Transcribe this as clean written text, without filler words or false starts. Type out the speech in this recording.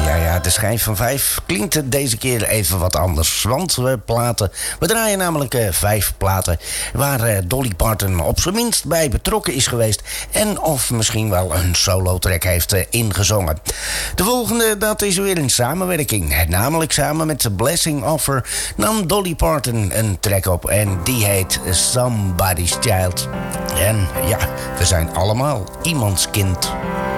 Ja, de schijf van 5 klinkt deze keer even wat anders. Want we draaien namelijk 5 platen waar Dolly Parton op zijn minst bij betrokken is geweest. En of misschien wel een solo-track heeft ingezongen. De volgende, dat is weer een samenwerking. Namelijk samen met The Blessing Offer nam Dolly Parton een track op. En die heet Somebody's Child. En ja, we zijn allemaal iemands kind.